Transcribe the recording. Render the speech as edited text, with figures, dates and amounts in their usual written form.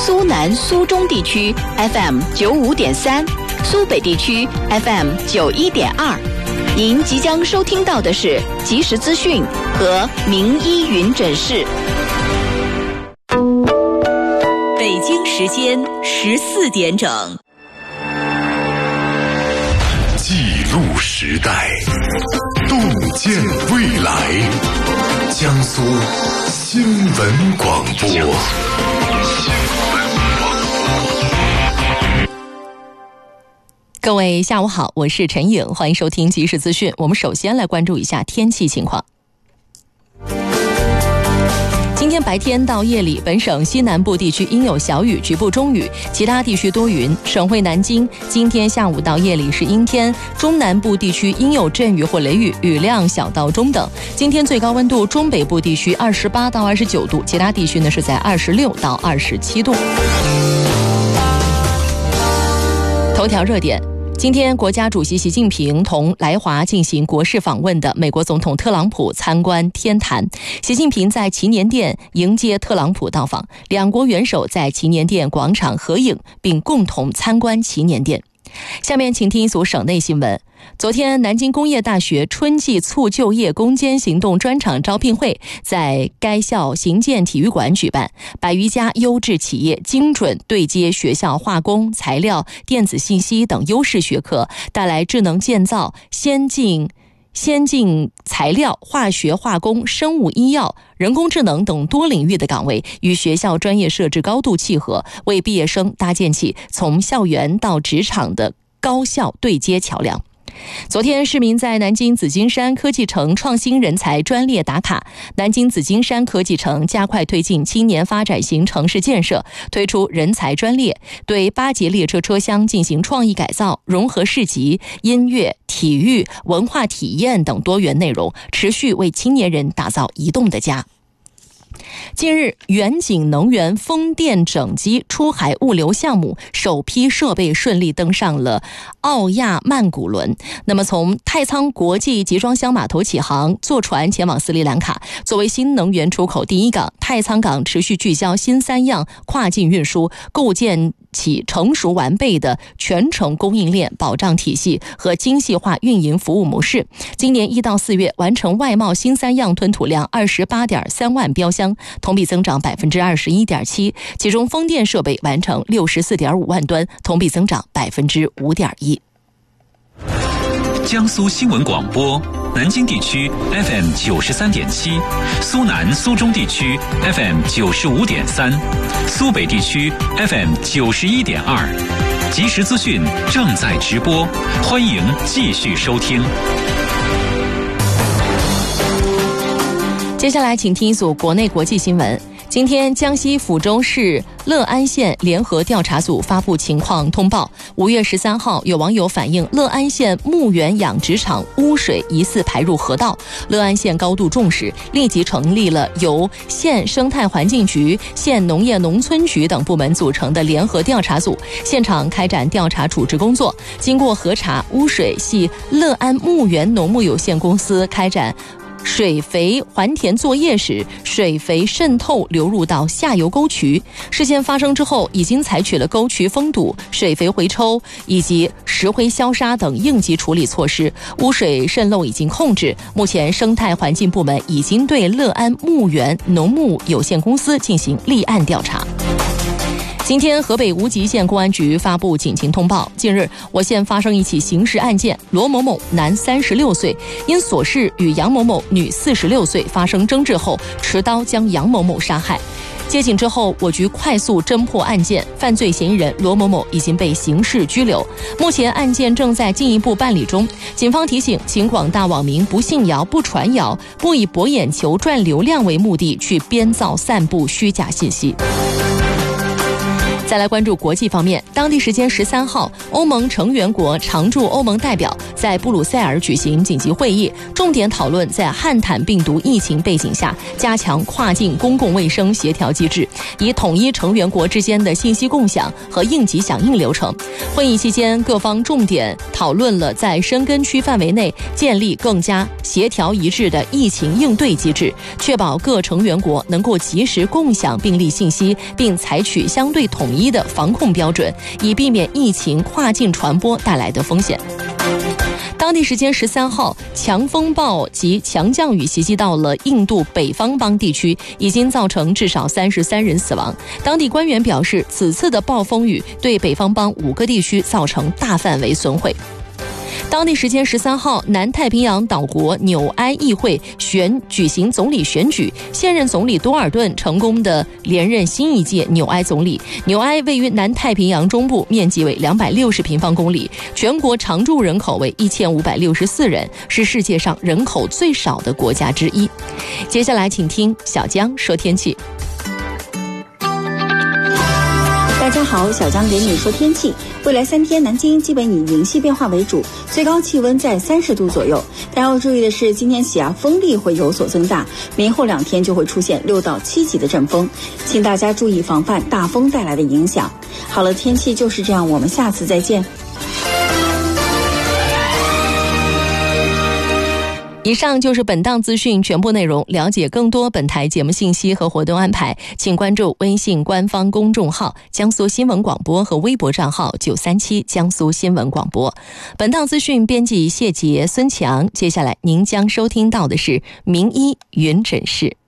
苏南、苏中地区 FM 95.3，苏北地区 FM 91.2。您即将收听到的是即时资讯和名医云诊室。北京时间14点整。 记录时代，洞见未来。江苏新闻广播。 各位下午好，我是陈颖，欢迎收听即时资讯。我们首先来关注一下天气情况。今天白天到夜里，本省西南部地区阴有小雨，局部中雨，其他地区多云。省会南京今天下午到夜里是阴天，中南部地区阴有阵雨或雷雨，雨量小到中等。今天最高温度，中北部地区28到29度，其他地区呢是在26到27度。头条热点。今天，国家主席习近平同来华进行国事访问的美国总统特朗普参观天坛。习近平在祈年殿迎接特朗普到访，两国元首在祈年殿广场合影，并共同参观祈年殿。下面请听一组省内新闻。昨天，南京工业大学春季促就业攻坚行动专场招聘会在该校行健体育馆举办，100余家优质企业精准对接学校化工、材料、电子信息等优势学科，带来智能建造、先进材料、化学化工、生物医药、人工智能等多领域的岗位，与学校专业设置高度契合，为毕业生搭建起从校园到职场的高效对接桥梁。昨天，市民在南京紫金山科技城创新人才专列打卡。南京紫金山科技城加快推进青年发展型城市建设，推出人才专列，对8节列车车厢进行创意改造，融合市集、音乐、体育、文化体验等多元内容，持续为青年人打造移动的家。近日，远景能源风电整机出海物流项目首批设备顺利登上了奥亚曼谷轮。那么从太仓国际集装箱码头起航，坐船前往斯里兰卡。作为新能源出口第一港，太仓港持续聚焦新3样跨境运输，构建起成熟完备的全程供应链保障体系和精细化运营服务模式。今年1到4月完成外贸新3样吞吐量28.3万标箱，同比增长21.7%，其中风电设备完成64.5万吨，同比增长5.1%。 江苏新闻广播，南京地区 FM 93.7，苏南苏中地区 FM 95.3，苏北地区 FM 91.2。即时资讯正在直播，欢迎继续收听。 接下来请听一组国内国际新闻。今天，江西抚州市乐安县联合调查组发布情况通报，5月13号，有网友反映乐安县牧原养殖场污水疑似排入河道，乐安县高度重视，立即成立了由县生态环境局、县农业农村局等部门组成的联合调查组，现场开展调查处置工作。经过核查，污水系乐安牧原农牧有限公司开展水肥还田作业时，水肥渗透流入到下游沟渠。事件发生之后，已经采取了沟渠封堵、水肥回抽以及石灰消杀等应急处理措施，污水渗漏已经控制。目前，生态环境部门已经对乐安牧原农牧有限公司进行立案调查。今天，河北无极县公安局发布警情通报，近日我县发生一起刑事案件，罗某某男36岁，因琐事与杨某某女46岁发生争执后，持刀将杨某某杀害。接警之后，我局快速侦破案件，犯罪嫌疑人罗某某已经被刑事拘留。目前案件正在进一步办理中。警方提醒，请广大网民不信谣、不传谣，不以博眼球、赚流量为目的去编造、散布虚假信息。 再来关注国际方面，当地时间13号，欧盟成员国常驻欧盟代表在布鲁塞尔举行紧急会议，重点讨论在汉坦病毒疫情背景下加强跨境公共卫生协调机制，以统一成员国之间的信息共享和应急响应流程。会议期间，各方重点讨论了在申根区范围内建立更加协调一致的疫情应对机制，确保各成员国能够及时共享病例信息，并采取相对统一的防控标准，以避免疫情跨境传播带来的风险。当地时间13号，强风暴及强降雨袭击到了印度北方邦地区，已经造成至少33人死亡。当地官员表示，此次的暴风雨对北方邦5个地区造成大范围损毁。当地时间13号，南太平洋岛国纽埃议会举行总理选举，现任总理多尔顿成功的连任新一届纽埃总理。纽埃位于南太平洋中部，面积为260平方公里，全国常住人口为1564人，是世界上人口最少的国家之一。接下来请听小江说天气。 大家好，小江给你说天气。未来3天，南京基本以云系变化为主，最高气温在30度左右。但要注意的是，今天起风力会有所增大，明后2天就会出现6到7级的阵风，请大家注意防范大风带来的影响。好了，天气就是这样，我们下次再见。 以上就是本档资讯全部内容。了解更多本台节目信息和活动安排，请关注微信官方公众号江苏新闻广播和微博账号937江苏新闻广播。本档资讯编辑谢杰、孙强。接下来您将收听到的是名医云诊室。